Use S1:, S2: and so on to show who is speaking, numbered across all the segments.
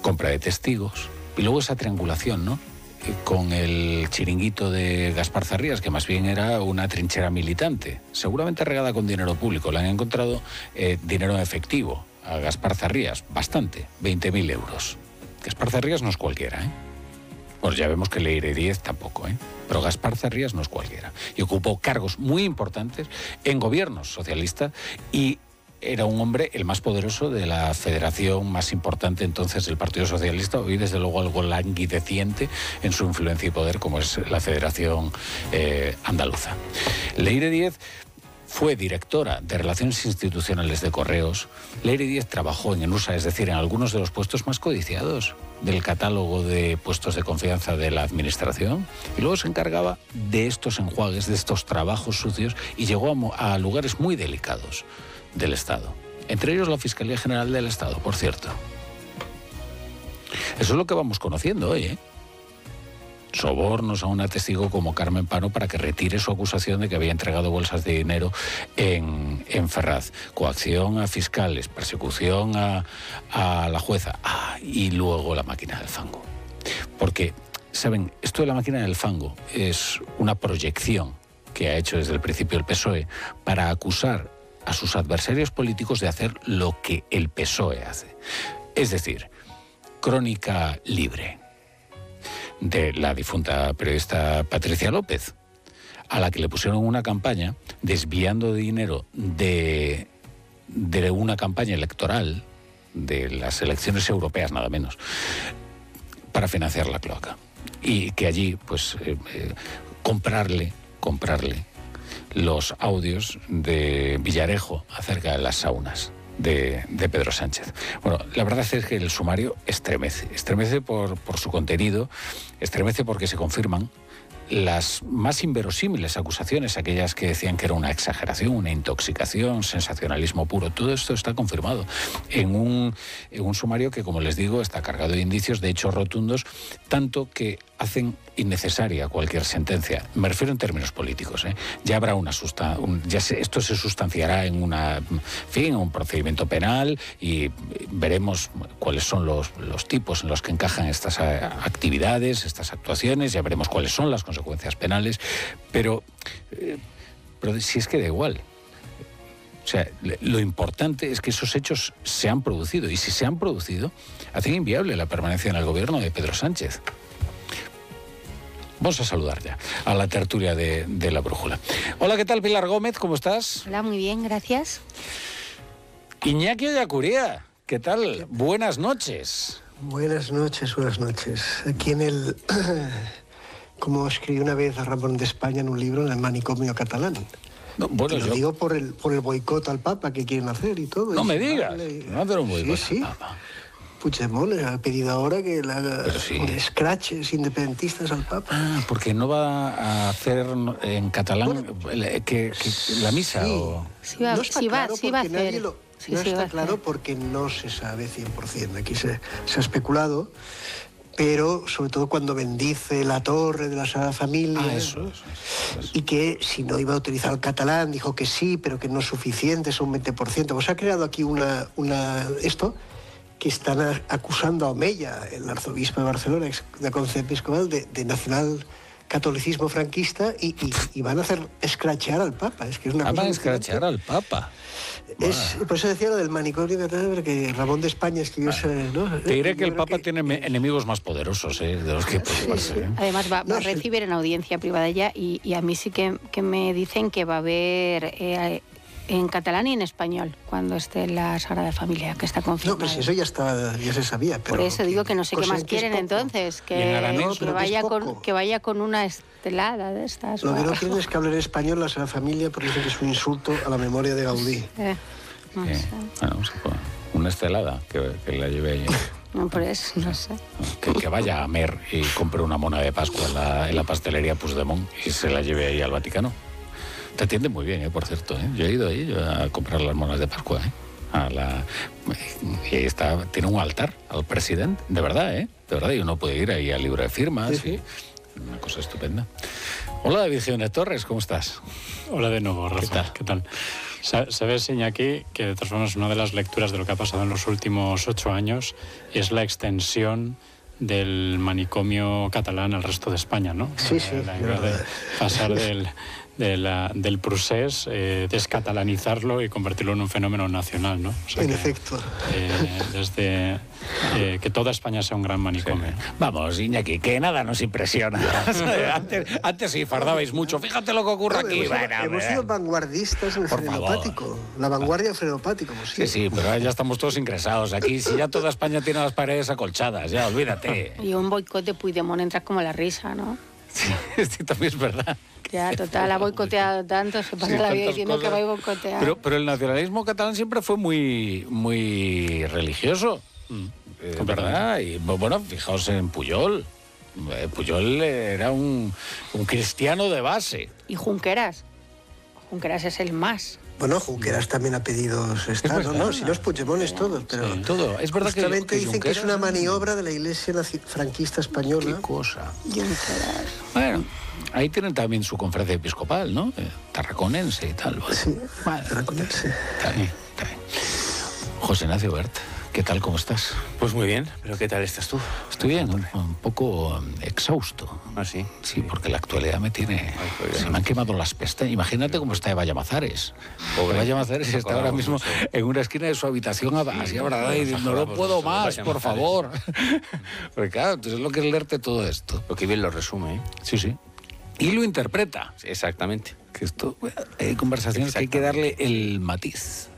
S1: compra de testigos, y luego esa triangulación, ¿no?, con el chiringuito de Gaspar Zarrías, que más bien era una trinchera militante, seguramente regada con dinero público. Le han encontrado dinero en efectivo a Gaspar Zarrías, bastante, 20.000 euros. Gaspar Zarrías no es cualquiera, ¿eh? Pues ya vemos que Leire Díez tampoco, ¿eh? Pero Gaspar Zarrías no es cualquiera. Y ocupó cargos muy importantes en gobiernos socialistas y era un hombre el más poderoso de la federación más importante entonces del Partido Socialista, hoy desde luego algo languideciente en su influencia y poder, como es la Federación Andaluza. Leire Díez fue directora de Relaciones Institucionales de Correos. Leire Díez trabajó en ENUSA, es decir, en algunos de los puestos más codiciados del catálogo de puestos de confianza de la Administración, y luego se encargaba de estos enjuagues, de estos trabajos sucios, y llegó a lugares muy delicados del Estado, entre ellos la Fiscalía General del Estado, por cierto. Eso es lo que vamos conociendo hoy, ¿eh? Sobornos a una testigo como Carmen Pano para que retire su acusación de que había entregado bolsas de dinero en Ferraz, coacción a fiscales, persecución a la jueza, y luego la máquina del fango. Porque, ¿saben? Esto de la máquina del fango es una proyección que ha hecho desde el principio el PSOE para acusar a sus adversarios políticos de hacer lo que el PSOE hace. Es decir, crónica libre de la difunta periodista Patricia López, a la que le pusieron una campaña desviando dinero de una campaña electoral de las elecciones europeas, nada menos, para financiar la cloaca. Y que allí, pues, comprarle los audios de Villarejo acerca de las saunas de Pedro Sánchez. Bueno, la verdad es que el sumario estremece por su contenido, estremece porque se confirman las más inverosímiles acusaciones, aquellas que decían que era una exageración, una intoxicación, sensacionalismo puro. Todo esto está confirmado en un sumario que, como les digo, está cargado de indicios, de hechos rotundos, tanto que hacen innecesaria cualquier sentencia. Me refiero en términos políticos, ¿eh? Ya habrá esto se sustanciará en un procedimiento penal y veremos cuáles son los tipos en los que encajan estas actividades, estas actuaciones, ya veremos cuáles son las consecuencias penales, pero si es que da igual. O sea, lo importante es que esos hechos se han producido, y si se han producido, hacen inviable la permanencia en el gobierno de Pedro Sánchez. Vamos a saludar ya a la tertulia de La Brújula. Hola, ¿qué tal, Pilar Gómez? ¿Cómo estás?
S2: Hola, muy bien, gracias.
S1: Iñaki Ollacuría, ¿qué tal? Buenas noches.
S3: Buenas noches. Aquí como escribí una vez a Ramón de España en un libro, en el manicomio catalán.
S1: No, bueno,
S3: lo digo por el boicot al Papa que quieren hacer y todo.
S1: No me digas. No hacer un boicot
S3: al Papa. Puigdemont ha pedido ahora que le haga scratches independentistas al Papa.
S1: Porque no va a hacer en catalán que la misa.
S2: Sí va a hacer.
S3: No está claro porque no se sabe 100%. Aquí se ha especulado, pero sobre todo cuando bendice la torre de la Sagrada Familia.
S1: Eso.
S3: Y que si no iba a utilizar el catalán, dijo que sí, pero que no es suficiente, es un 20%. Pues ha creado aquí esto que están acusando a Omeya, el arzobispo de Barcelona, de Concejo Episcopal, de nacional catolicismo franquista, y van a hacer escrachear al Papa. Es que es una cosa.
S1: Van a escrachear al Papa.
S3: Por eso decía lo del manicomio, porque Ramón de España escribió ¿no?
S1: Te diré que el Papa tiene enemigos más poderosos, de los que preocuparse.
S2: Además va a recibir en audiencia privada ya, y a mí sí que me dicen que va a haber en catalán y en español cuando esté la Sagrada Familia, que está confirmado.
S3: No, pues eso ya se sabía. Pero
S2: por eso digo que no sé qué más quieren entonces, que vaya con una estelada de estas.
S3: Lo que no quieren es que hable en español la Sagrada Familia, porque dicen que es un insulto a la memoria de Gaudí.
S2: No sé.
S1: Bueno, una estelada que la lleve ahí.
S2: No, por eso, no sé.
S1: Que vaya a Mer y compre una mona de Pascua en la pastelería Puigdemont y se la lleve ahí al Vaticano. Te atiende muy bien, por cierto. Yo he ido ahí a comprar las monas de Pascua. Y ahí tiene un altar al presidente, de verdad, de verdad. Y uno puede ir ahí al libro de firmas.
S3: Sí.
S1: Una cosa estupenda. Hola, David Jiménez Torres, ¿cómo estás?
S4: Hola de nuevo, Rafa. ¿Qué tal? Sabes, Iñaki, que de todas formas una de las lecturas de lo que ha pasado en los últimos 8 años es la extensión del manicomio catalán al resto de España, ¿no?
S3: Sí, sí.
S4: La idea de pasar del procés, descatalanizarlo y convertirlo en un fenómeno nacional, ¿no? O sea
S3: en
S4: que,
S3: efecto.
S4: Desde que toda España sea un gran manicomio.
S1: Sí. Vamos, Iñaki, que nada nos impresiona. antes sí fardabais mucho. Fíjate lo que ocurre aquí.
S3: Hemos sido vanguardistas en el frenopático. La vanguardia frenopático.
S1: Sí, pero ya estamos todos ingresados. Aquí, si ya toda España tiene las paredes acolchadas, ya, olvídate.
S2: Y un boicot de Puigdemont entra como la risa, ¿no?
S1: Sí, también es verdad.
S2: Ya, total, ha boicoteado tanto, se pasa la vida diciendo
S1: cosas.
S2: que va a boicotear.
S1: Pero el nacionalismo catalán siempre fue muy religioso. ¿Verdad? Y bueno, fijaos en Pujol. Pujol era un cristiano de base.
S2: Y Junqueras. Junqueras es el más.
S3: Bueno, Junqueras también ha pedido su estado, ¿no? Si no es Puigdemont es todo, pero...
S1: Sí, todo. Es verdad
S3: justamente
S1: que
S3: dicen que es una maniobra de la Iglesia franquista española.
S1: Qué cosa.
S2: Junqueras.
S1: Bueno, ahí tienen también su conferencia episcopal, ¿no? Tarraconense y tal. Bueno,
S3: Sí, tarraconense.
S1: Está bien. José Ignacio Bert, ¿qué tal? ¿Cómo estás?
S5: Pues muy bien, pero ¿qué tal estás tú?
S1: Estoy bien, un poco exhausto.
S5: ¿Ah, sí?
S1: Sí, porque la actualidad me tiene... Se me han quemado las pestañas. Imagínate cómo está Eva Llamazares. Eva Llamazares está ahora mismo en una esquina de su habitación así abrazada y diciendo, no puedo más, por favor. Porque claro, entonces lo que es leerte todo esto.
S5: Lo que bien lo resume, ¿eh?
S1: Sí, sí. Y lo interpreta.
S5: Exactamente.
S1: Que esto, hay conversaciones que hay que darle el matiz.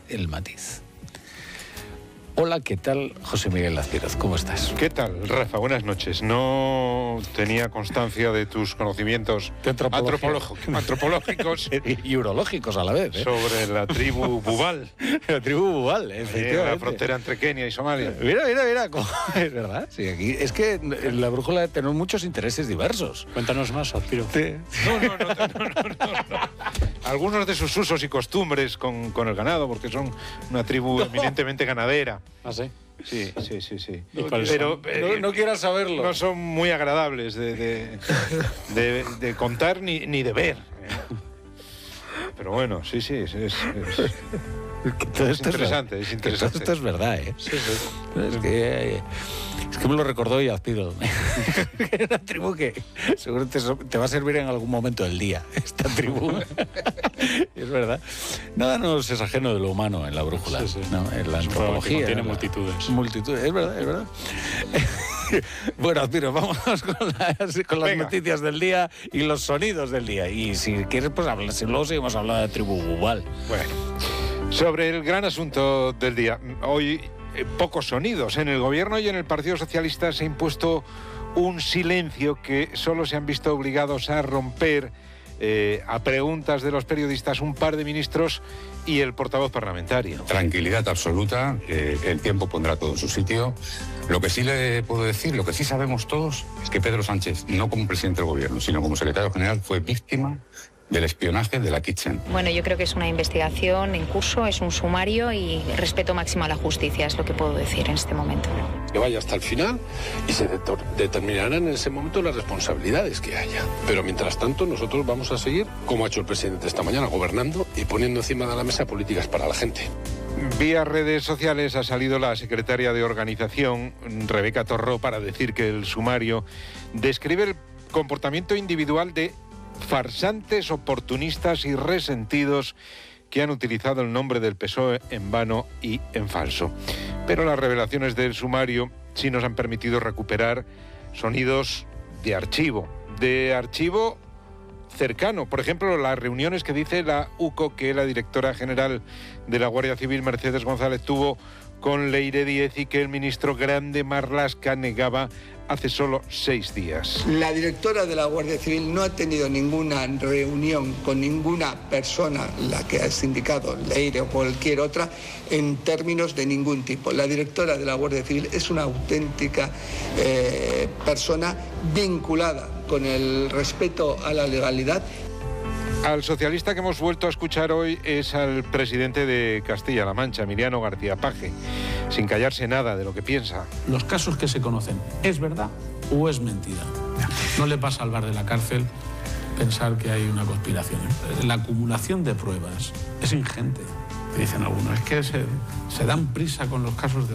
S1: Hola, ¿qué tal? José Miguel Lazpiroz, ¿cómo estás?
S6: ¿Qué tal, Rafa? Buenas noches. No tenía constancia de tus conocimientos
S1: De
S6: antropológicos
S1: y urológicos a la vez, ¿eh?
S6: sobre la tribu Bubal,
S1: La tribu Bubal,
S6: en
S1: efectivamente.
S6: la frontera entre Kenia y Somalia.
S1: Mira, ¿cómo? Es verdad. Sí, aquí es que en la brújula tenemos muchos intereses diversos.
S4: Cuéntanos más, Azpiro.
S1: Sí.
S6: No. Algunos de sus usos y costumbres con el ganado, porque son una tribu eminentemente ganadera.
S4: ¿Ah, sí?
S6: Sí.
S4: ¿Y cuáles
S6: Pero
S1: No quieras saberlo.
S6: no son muy agradables de contar ni de ver. Pero bueno, sí, es interesante, es interesante.
S1: Esto es verdad, ¿eh?
S6: Sí.
S1: Es que me lo recordó Yazpiroz. Era una tribu que seguro te va a servir en algún momento del día, esta tribu. Es verdad. Nada nos es ajeno de lo humano en la brújula,
S4: Sí.
S1: ¿no? En la antropología.
S4: Tiene multitudes.
S1: Multitudes, es verdad. Bueno, Azpiro, vámonos con las noticias del día y los sonidos del día. Y si quieres, pues luego seguimos hablando de tribu Bubal.
S6: Bueno, sobre el gran asunto del día. Hoy pocos sonidos. En el gobierno y en el Partido Socialista se ha impuesto un silencio que solo se han visto obligados a romper a preguntas de los periodistas un par de ministros y el portavoz parlamentario.
S7: Tranquilidad absoluta, el tiempo pondrá todo en su sitio. Lo que sí le puedo decir, lo que sí sabemos todos, es que Pedro Sánchez, no como presidente del gobierno, sino como secretario general, fue víctima del espionaje de la Kitchen.
S8: Bueno, yo creo que es una investigación en curso, es un sumario y respeto máximo a la justicia, es lo que puedo decir en este momento.
S9: Que vaya hasta el final y se determinarán en ese momento las responsabilidades que haya. Pero mientras tanto nosotros vamos a seguir, como ha hecho el presidente esta mañana, gobernando y poniendo encima de la mesa políticas para la gente.
S6: Vía redes sociales ha salido la secretaria de Organización, Rebeca Torró, para decir que el sumario describe el comportamiento individual de farsantes, oportunistas y resentidos que han utilizado el nombre del PSOE en vano y en falso. Pero las revelaciones del sumario sí nos han permitido recuperar sonidos de archivo cercano. Por ejemplo, las reuniones que dice la UCO que la directora general de la Guardia Civil, Mercedes González, tuvo con Leire Díez y que el ministro Grande Marlaska negaba hace solo 6 días.
S10: La directora de la Guardia Civil no ha tenido ninguna reunión con ninguna persona, la que has indicado, Leire o cualquier otra, en términos de ningún tipo. La directora de la Guardia Civil es una auténtica persona vinculada con el respeto a la legalidad.
S6: Al socialista que hemos vuelto a escuchar hoy es al presidente de Castilla-La Mancha, Emiliano García Paje, sin callarse nada de lo que piensa.
S11: Los casos que se conocen, ¿es verdad o es mentira? No le va a salvar de la cárcel pensar que hay una conspiración. La acumulación de pruebas es ingente. Dicen algunos, es que se dan prisa con los casos de